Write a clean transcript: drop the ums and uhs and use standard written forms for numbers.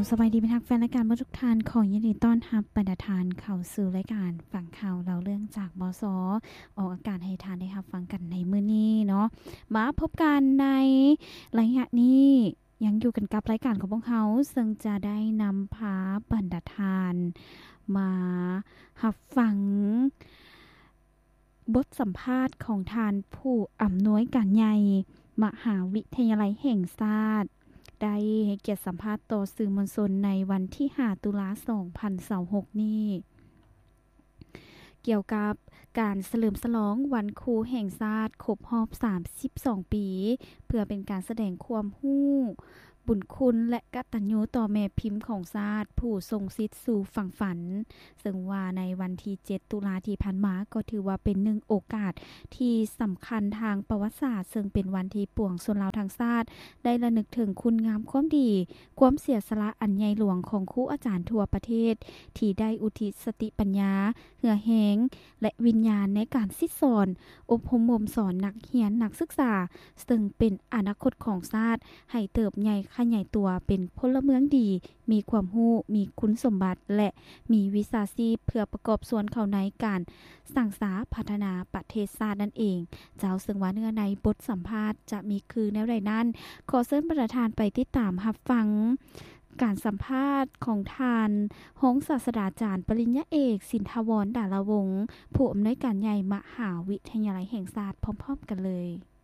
สบายดีเป็นทักแฟนรายการทุกท่านขอยินดีต้อนรับบรรดาทานเข้าสู่รายการฟังข่าวเล่าเรื่องจากบส.ออกอากาศให้ทานได้รับฟังกันในมื้อนี้เนาะมาพบกันในระยะนี้ยังอยู่กันกับรายการของพวกเขาซึ่งจะได้นำพาบรรดาทานมารับฟังบทสัมภาษณ์ของทานผู้อำนวยการใหญ่มหาวิทยาลัยแห่งชาติได้ให้เกียรติสัมภาษณ์ต่อสื่อมวลชนในวันที่5ตุลาคม2026นี้เกี่ยวกับการเฉลิมฉลองวันครูแห่งชาติครบรอบ32ปีเพื่อเป็นการแสดงความรู้บุญคุณและกตัญญูต่อแม่พิมพ์ของชาติผู้ทรงสิทธิ์สู่ฝั่งฝันซึ่งว่าในวันที่7ตุลาที่ผ่านมาก็ถือว่าเป็นหนึ่งโอกาสที่สำคัญทางประวัติศาสตร์ซึ่งเป็นวันที่ปวงชนเราทั้งชาติได้ระลึกถึงคุณงามความดีความเสียสละอันใหญ่หลวงของครูอาจารย์ทั่วประเทศที่ได้อุทิศสติปัญญาเหือแหงและวิญญาณในการสิสอนอบรมบ่มสอนนักเรียนนักศึกษาซึ่งเป็นอนาคตของชาติให้เติบใหญ่ขยายตัวเป็นพลเมืองดีมีความรู้มีคุณสมบัติและมีวิชาชีพเพื่อประกอบส่วนเข้าในการสร้างสรรค์พัฒนาประเทศชาตินั่นเองเจ้าซึ่งว่าเนื้อในบทสัมภาษณ์จะมีคือแนวใดนั้นขอเชิญประธานไปติดตามรับฟังการสัมภาษณ์ของทานหงศาสตราจารย์ปริญญาเอกสินทวรดาลวงศ์ผู้อำนวยการใหญ่มหาวิทยาลัยแห่งชาติพร้อมๆกันเลย